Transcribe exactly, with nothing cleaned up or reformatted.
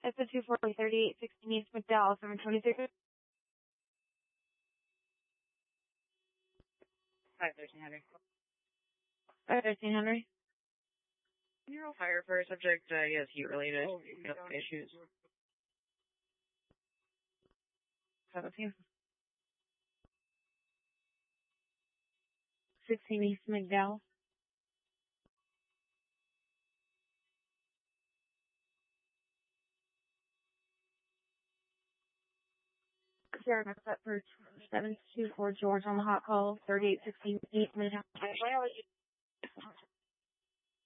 S O two forty, thirty-eight sixteen East McDowell, seven twenty-six. five thirteen Henry. five thirteen Henry. Neural fire for a subject, uh, he has heat-related oh, issues. seventeen. sixteen East McDowell. Sierra set for seven two four George on the hot call, thirty-eight sixteen East McDowell.